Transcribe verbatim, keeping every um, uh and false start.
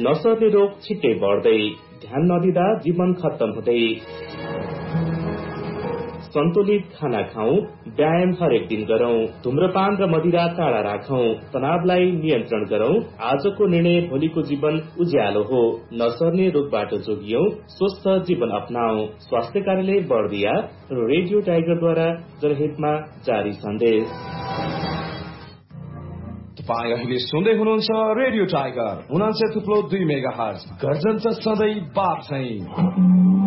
नसर्ने रोग छिट्टै बढ्दै, ध्यान नदिँदा जीवन खत्तम हुँदै। सन्तुलित खाना खाऊ, व्यायाम हरेक दिन गरौं, धुम्रपान र मदिरा टाढा राखौं, तनावलाई नियन्त्रण गरौं। आजको निर्णय भोलिको जीवन उज्यालो हो। नसर्ने रोगबाट जोगियौं, स्वस्थ जीवन अपनाऊ। स्वास्थ्य कार्यालय बर्दिया र रेडियो टाइगरद्वारा जनहितमा जारी सन्देश। तपाईं अहिले सुन्दै हुनुहुन्छ रेडियो टाइगर उनान्सय थुप्रो दुई मेगा हर्ज गर्जन सधैँ बाप चाहिँ।